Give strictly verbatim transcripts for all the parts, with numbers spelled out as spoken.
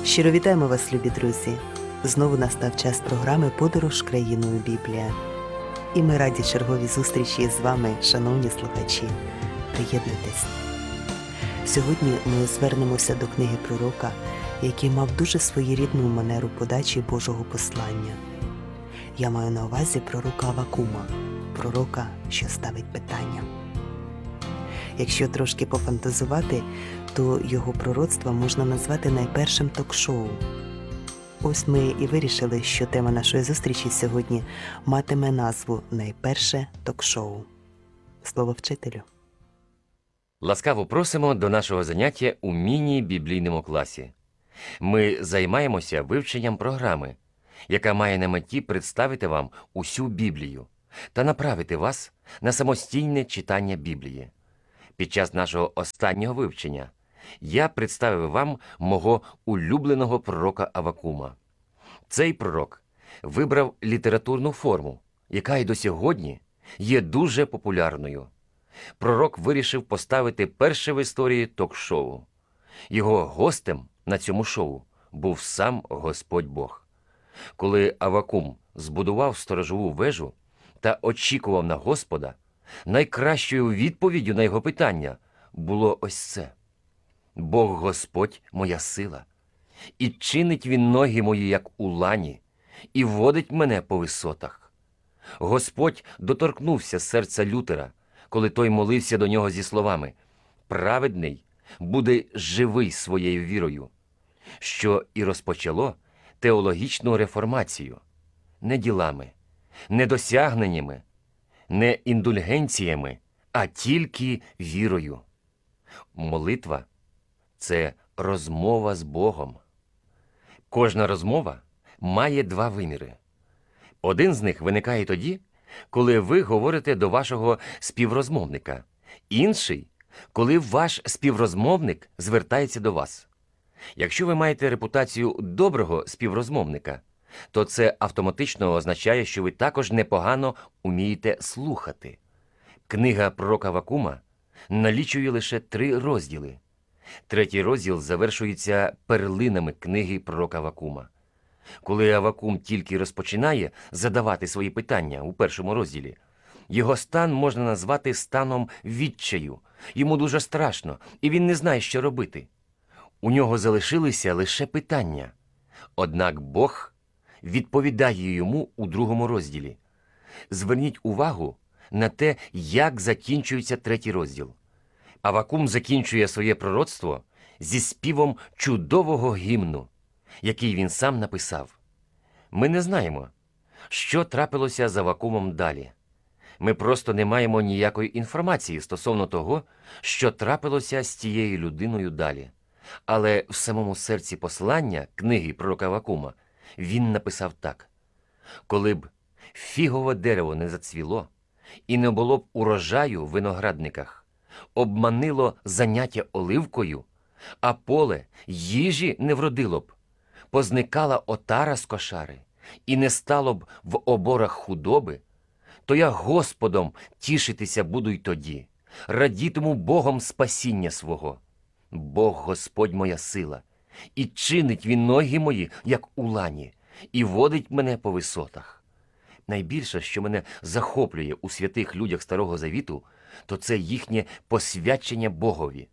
Щиро вітаємо вас, любі друзі! Знову настав час програми «Подорож країною Біблія». І ми раді черговій зустрічі з вами, шановні слухачі. Приєднуйтесь! Сьогодні ми звернемося до книги пророка, який мав дуже своєрідну манеру подачі Божого послання. Я маю на увазі пророка Авакума, пророка, що ставить питання. Якщо трошки пофантазувати, то його пророцтво можна назвати найпершим ток-шоу. Ось ми і вирішили, що тема нашої зустрічі сьогодні матиме назву «Найперше ток-шоу». Слово вчителю. Ласкаво просимо до нашого заняття у міні-біблійному класі. Ми займаємося вивченням програми, яка має на меті представити вам усю Біблію та направити вас на самостійне читання Біблії. Під час нашого останнього вивчення я представив вам мого улюбленого пророка Авакума. Цей пророк вибрав літературну форму, яка й до сьогодні є дуже популярною. Пророк вирішив поставити перше в історії ток-шоу. Його гостем на цьому шоу був сам Господь Бог. Коли Авакум збудував сторожову вежу та очікував на Господа, найкращою відповіддю на його питання було ось це: «Бог Господь – моя сила, і чинить Він ноги мої, як у лані, і водить мене по висотах». Господь доторкнувся серця Лютера, коли той молився до нього зі словами: «Праведний буде живий своєю вірою», що і розпочало теологічну реформацію. Не ділами, не досягненнями, не індульгенціями, а тільки вірою. Молитва – це розмова з Богом. Кожна розмова має два виміри. Один з них виникає тоді, коли ви говорите до вашого співрозмовника. Інший – коли ваш співрозмовник звертається до вас. Якщо ви маєте репутацію доброго співрозмовника, то це автоматично означає, що ви також непогано умієте слухати. Книга пророка Авакума налічує лише три розділи. Третій розділ завершується перлинами книги пророка Авакума. Коли Авакум тільки розпочинає задавати свої питання у першому розділі, його стан можна назвати станом відчаю. Йому дуже страшно, і він не знає, що робити. У нього залишилися лише питання. Однак Бог відповідає йому у другому розділі. Зверніть увагу на те, як закінчується третій розділ. Авакум закінчує своє пророцтво зі співом чудового гімну, який він сам написав. Ми не знаємо, що трапилося з Авакумом далі. Ми просто не маємо ніякої інформації стосовно того, що трапилося з тією людиною далі. Але в самому серці послання книги пророка Авакума він написав так: «Коли б фігове дерево не зацвіло і не було б урожаю в виноградниках, обманило заняття оливкою, а поле їжі не вродило б, позникала отара з кошари і не стало б в оборах худоби, то я Господом тішитися буду й тоді, радітиму Богом спасіння свого. Бог Господь моя сила, і чинить Він ноги мої, як у лані, і водить мене по висотах». Найбільше, що мене захоплює у святих людях Старого Завіту, то це їхнє посвячення Богові.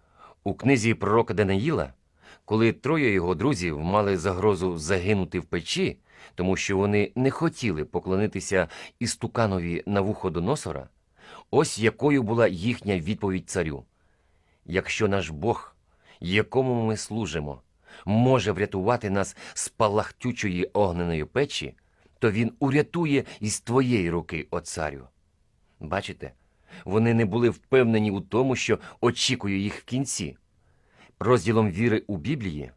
У книзі пророка Даниїла, коли троє його друзів мали загрозу загинути в печі, тому що вони не хотіли поклонитися істуканові Навуходоносора, ось якою була їхня відповідь царю: «Якщо наш Бог, якому ми служимо, може врятувати нас з палахтючої огненої печі, то Він урятує із твоєї руки, о царю». Бачите, вони не були впевнені у тому, що очікує їх в кінці. Розділом віри у Біблії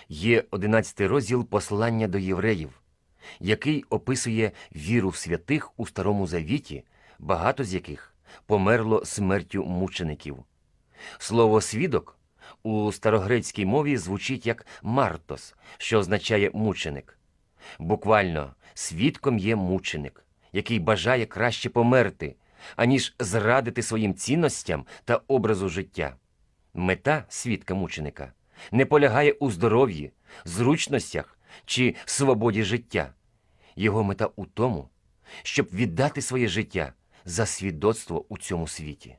є одинадцятий розділ послання до євреїв, який описує віру в святих у Старому Завіті, багато з яких померло смертю мучеників. Слово «свідок» у старогрецькій мові звучить як «мартос», що означає «мученик». Буквально, свідком є мученик, який бажає краще померти, аніж зрадити своїм цінностям та образу життя. Мета свідка-мученика не полягає у здоров'ї, зручностях чи свободі життя. Його мета у тому, щоб віддати своє життя за свідоцтво у цьому світі.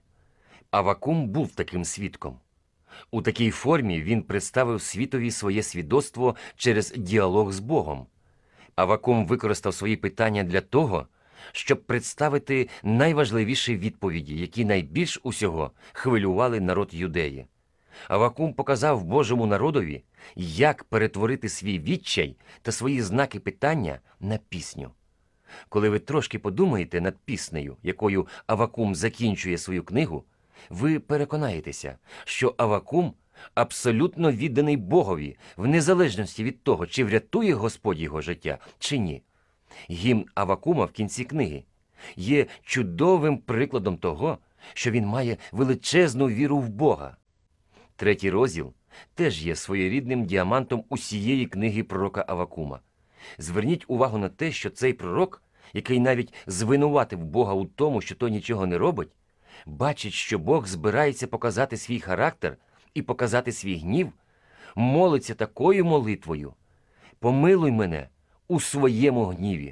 Авакум був таким свідком. У такій формі він представив світові своє свідоцтво через діалог з Богом. Авакум використав свої питання для того, щоб представити найважливіші відповіді, які найбільш усього хвилювали народ Юдеї. Авакум показав Божому народові, як перетворити свій відчай та свої знаки питання на пісню. Коли ви трошки подумаєте над піснею, якою Авакум закінчує свою книгу, ви переконаєтеся, що Авакум абсолютно відданий Богові, в незалежності від того, чи врятує Господь його життя, чи ні. Гімн Авакума в кінці книги є чудовим прикладом того, що він має величезну віру в Бога. Третій розділ теж є своєрідним діамантом усієї книги пророка Авакума. Зверніть увагу на те, що цей пророк, який навіть звинуватив Бога у тому, що той нічого не робить, бачить, що Бог збирається показати свій характер і показати свій гнів, молиться такою молитвою: «Помилуй мене у своєму гніві».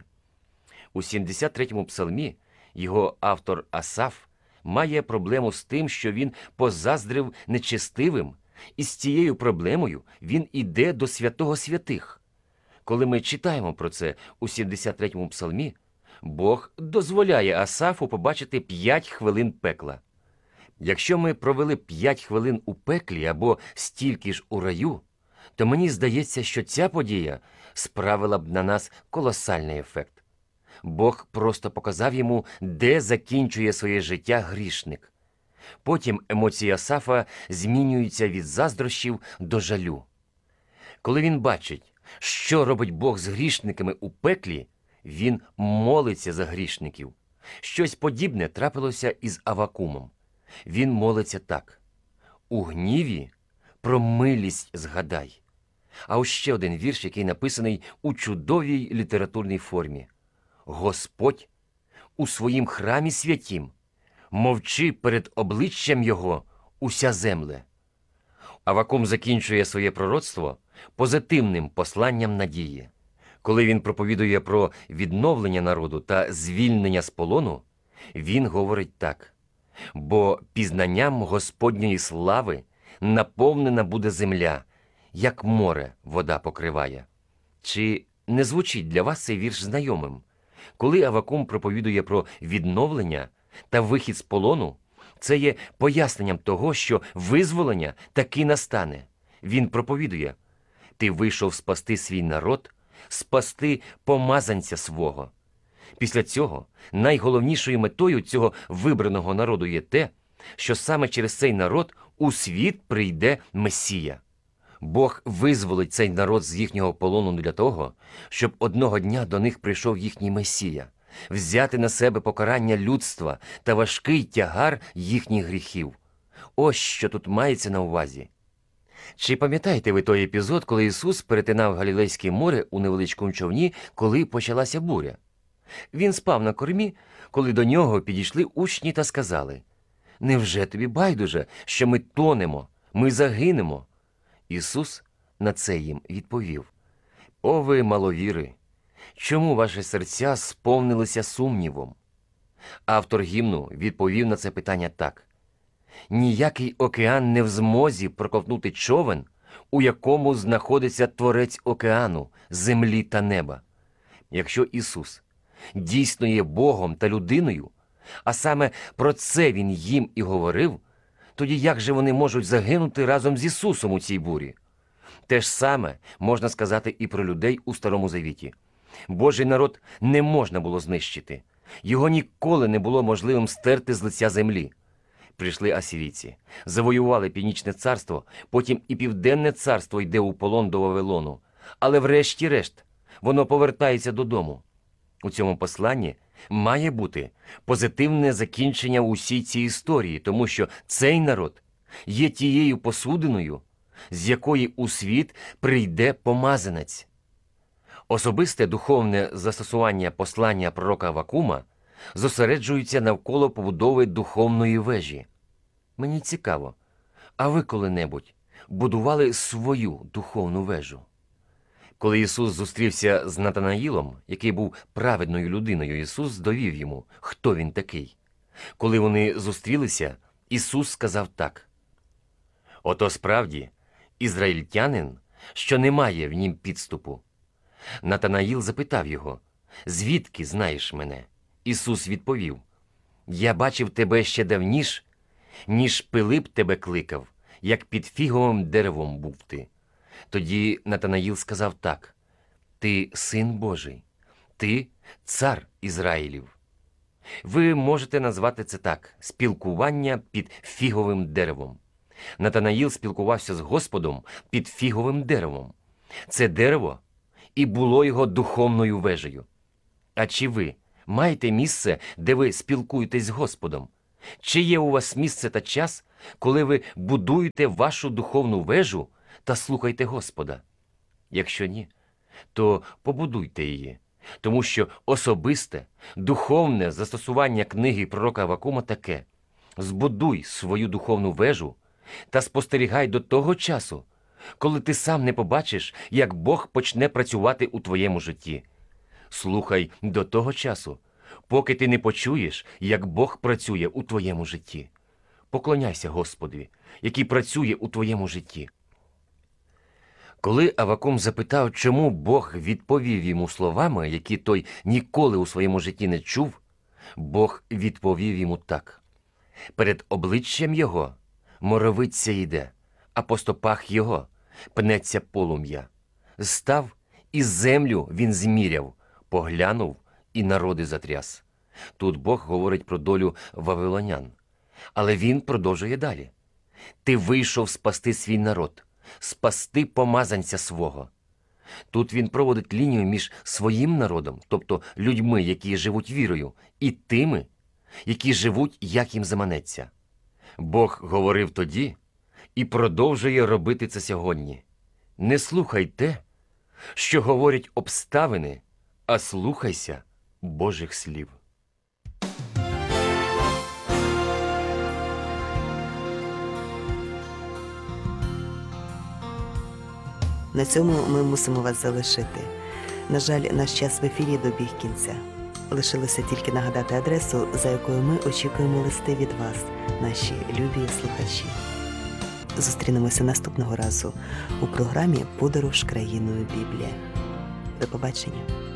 У сімдесят третьому псалмі його автор Асаф має проблему з тим, що він позаздрив нечестивим, і з цією проблемою він іде до святого святих. Коли ми читаємо про це у сімдесят третьому псалмі, Бог дозволяє Асафу побачити п'ять хвилин пекла. Якщо ми провели п'ять хвилин у пеклі або стільки ж у раю, то мені здається, що ця подія справила б на нас колосальний ефект. Бог просто показав йому, де закінчує своє життя грішник. Потім емоції Асафа змінюються від заздрощів до жалю. Коли він бачить, що робить Бог з грішниками у пеклі, він молиться за грішників. Щось подібне трапилося із Авакумом. Він молиться так: «У гніві про милість згадай». А ось ще один вірш, який написаний у чудовій літературній формі: «Господь у своїм храмі святім, мовчи перед обличчям його уся земле». Авакум закінчує своє пророцтво позитивним посланням надії. Коли він проповідує про відновлення народу та звільнення з полону, він говорить так: «Бо пізнанням Господньої слави наповнена буде земля, як море вода покриває». Чи не звучить для вас цей вірш знайомим? Коли Авакум проповідує про відновлення та вихід з полону, це є поясненням того, що визволення таки настане. Він проповідує: «Ти вийшов спасти свій народ, спасти помазанця свого». Після цього найголовнішою метою цього вибраного народу є те, що саме через цей народ у світ прийде Месія. Бог визволить цей народ з їхнього полону для того, щоб одного дня до них прийшов їхній Месія, взяти на себе покарання людства та важкий тягар їхніх гріхів. Ось що тут мається на увазі. Чи пам'ятаєте ви той епізод, коли Ісус перетинав Галілейське море у невеличкому човні, коли почалася буря? Він спав на кормі, коли до нього підійшли учні та сказали: «Невже тобі байдуже, що ми тонемо, ми загинемо?» Ісус на це їм відповів: «О ви маловіри! Чому ваші серця сповнилися сумнівом?» Автор гімну відповів на це питання так: «Ніякий океан не в змозі проковтнути човен, у якому знаходиться Творець океану, землі та неба». Якщо Ісус дійсно є Богом та людиною, а саме про це Він їм і говорив, тоді як же вони можуть загинути разом з Ісусом у цій бурі? Те ж саме можна сказати і про людей у Старому Завіті. Божий народ не можна було знищити. Його ніколи не було можливим стерти з лиця землі. Прийшли асірійці, завоювали Північне царство, потім і Південне царство йде у полон до Вавилону. Але врешті-решт воно повертається додому. У цьому посланні має бути позитивне закінчення усій цій історії, тому що цей народ є тією посудиною, з якої у світ прийде помазанець. Особисте духовне застосування послання пророка Авакума зосереджується навколо побудови духовної вежі. Мені цікаво, а ви коли-небудь будували свою духовну вежу. Коли Ісус зустрівся з Натанаїлом, який був праведною людиною, Ісус довів йому, хто він такий. Коли вони зустрілися, Ісус сказав так: «Ото справді ізраїльтянин, що не має в нім підступу». Натанаїл запитав його: «Звідки знаєш мене?» Ісус відповів: «Я бачив тебе ще давніш, ніж Пилип тебе кликав, як під фіговим деревом був ти». Тоді Натанаїл сказав так: «Ти син Божий, ти цар Ізраїлів». Ви можете назвати це так – спілкування під фіговим деревом. Натанаїл спілкувався з Господом під фіговим деревом. Це дерево і було його духовною вежею. А чи ви маєте місце, де ви спілкуєтесь з Господом? Чи є у вас місце та час, коли ви будуєте вашу духовну вежу та слухайте Господа? Якщо ні, то побудуйте її, тому що особисте, духовне застосування книги пророка Аввакума таке: збудуй свою духовну вежу та спостерігай до того часу, коли ти сам не побачиш, як Бог почне працювати у твоєму житті. Слухай до того часу, поки ти не почуєш, як Бог працює у твоєму житті. Поклоняйся Господові, який працює у твоєму житті. Коли Аввакум запитав, чому Бог відповів йому словами, які той ніколи у своєму житті не чув, Бог відповів йому так: «Перед обличчям його моровиця йде, а по стопах його пнеться полум'я. Став і землю він зміряв, поглянув і народи затряс». Тут Бог говорить про долю вавилонян. Але він продовжує далі: «Ти вийшов спасти свій народ, спасти помазанця свого». Тут він проводить лінію між своїм народом, тобто людьми, які живуть вірою, і тими, які живуть, як їм заманеться. Бог говорив тоді і продовжує робити це сьогодні. Не слухай те, що говорять обставини, а слухайся Божих слів. На цьому ми мусимо вас залишити. На жаль, наш час в ефірі добіг кінця. Лишилося тільки нагадати адресу, за якою ми очікуємо листи від вас, наші любі слухачі. Зустрінемося наступного разу у програмі «Подорож країною Біблія». До побачення.